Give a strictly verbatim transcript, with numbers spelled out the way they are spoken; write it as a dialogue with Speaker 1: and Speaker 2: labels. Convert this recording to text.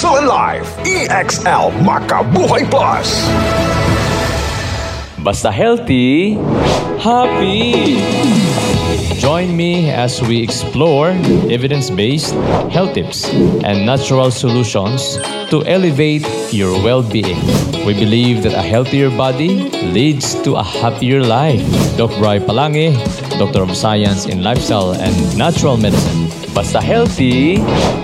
Speaker 1: Excellent Life E X L Makabuhay Plus.
Speaker 2: Basta healthy, happy! Join me as we explore evidence-based health tips and natural solutions to elevate your well-being. We believe that a healthier body leads to a happier life. Doctor Bri Palangi, Doctor of Science in Lifestyle and Natural Medicine. Basta healthy,